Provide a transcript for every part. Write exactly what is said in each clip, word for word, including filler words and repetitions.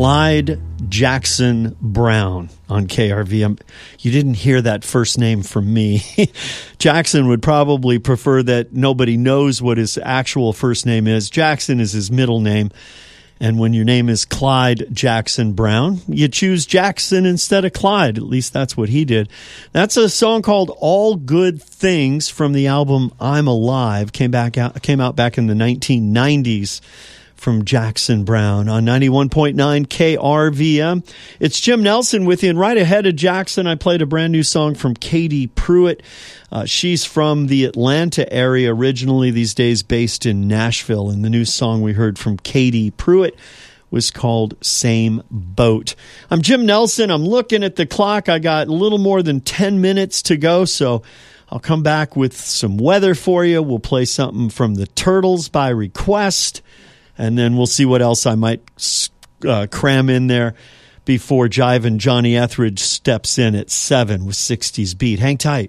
Clyde Jackson Brown on K R V M. You didn't hear that first name from me. Jackson would probably prefer that nobody knows what his actual first name is. Jackson is his middle name. And when your name is Clyde Jackson Brown, you choose Jackson instead of Clyde. At least that's what he did. That's a song called All Good Things from the album I'm Alive. Came back out, came out back in the nineteen nineties from Jackson Brown on ninety-one point nine K R V M. It's Jim Nelson with you. And right ahead of Jackson, I played a brand new song from Katie Pruitt. Uh, she's from the Atlanta area originally, these days based in Nashville. And the new song we heard from Katie Pruitt was called Same Boat. I'm Jim Nelson. I'm looking at the clock. I got a little more than ten minutes to go, so I'll come back with some weather for you. We'll play something from the Turtles by request, and then we'll see what else I might uh, cram in there before Jivin' Johnny Etheridge steps in at seven with sixties Beat. Hang tight.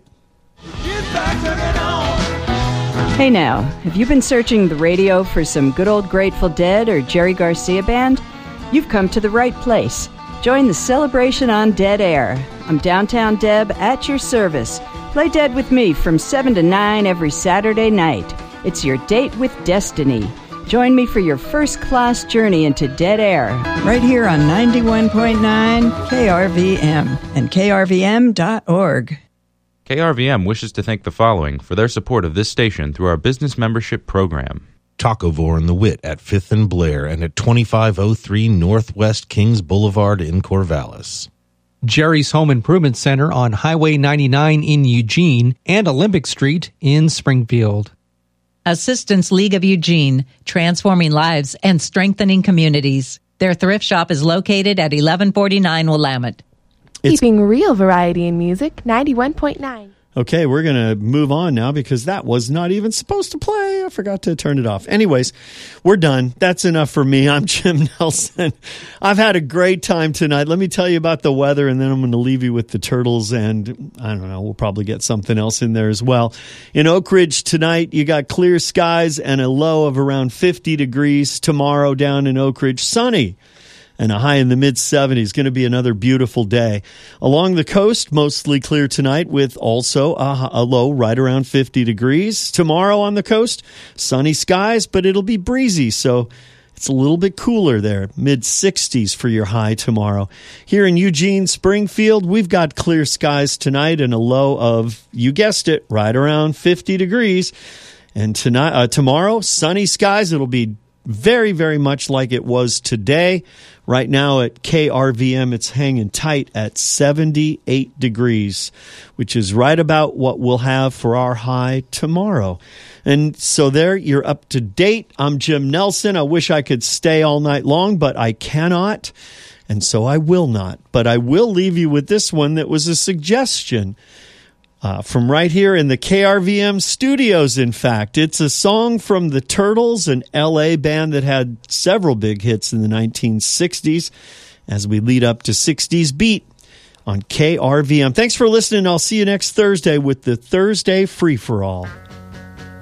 Hey now, have you been searching the radio for some good old Grateful Dead or Jerry Garcia band? You've come to the right place. Join the celebration on Dead Air. I'm Downtown Deb at your service. Play Dead with me from seven to nine every Saturday night. It's your date with destiny. Join me for your first-class journey into Dead Air. Right here on ninety-one point nine K R V M and K R V M dot org. K R V M wishes to thank the following for their support of this station through our business membership program. Tacovore and the Wit at fifth and Blair and at twenty-five oh three Northwest Kings Boulevard in Corvallis. Jerry's Home Improvement Center on Highway ninety-nine in Eugene and Olympic Street in Springfield. Assistance League of Eugene, transforming lives and strengthening communities. Their thrift shop is located at eleven forty-nine Willamette. It's, Keeping real variety in music, ninety-one point nine. Okay, we're going to move on now because that was not even supposed to play. I forgot to turn it off. Anyways, we're done. That's enough for me. I'm Jim Nelson. I've had a great time tonight. Let me tell you about the weather, and then I'm going to leave you with the Turtles, and I don't know, we'll probably get something else in there as well. In Oak Ridge tonight, you got clear skies and a low of around fifty degrees. Tomorrow down in Oak Ridge, sunny and a high in the mid-seventies. Going to be another beautiful day. Along the coast, mostly clear tonight with also a, a low right around fifty degrees. Tomorrow on the coast, sunny skies, but it'll be breezy, so it's a little bit cooler there. mid-sixties for your high tomorrow. Here in Eugene, Springfield, we've got clear skies tonight and a low of, you guessed it, right around fifty degrees. And tonight, uh, tomorrow, sunny skies. It'll be very, very much like it was today. Right now at K R V M, it's hanging tight at seventy-eight degrees, which is right about what we'll have for our high tomorrow. And so there, you're up to date. I'm Jim Nelson. I wish I could stay all night long, but I cannot, and so I will not. But I will leave you with this one that was a suggestion Uh, from right here in the K R V M studios, in fact. It's a song from the Turtles, an L A band that had several big hits in the nineteen sixties as we lead up to sixties Beat on K R V M. Thanks for listening. I'll see you next Thursday with the Thursday Free-for-All.